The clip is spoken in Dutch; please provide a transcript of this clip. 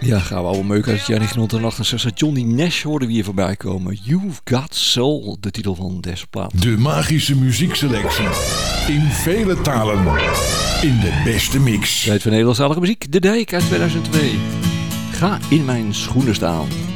Ja, gaan we oude meuk uit het jaar 1968. Johnny Nash hoorden we hier voorbij komen. You've Got Soul, de titel van deze plaat. De magische muziekselectie. In vele talen. In de beste mix. Tijd voor Nederlandstalige muziek. De Dijk uit 2002. Ga in mijn schoenen staan.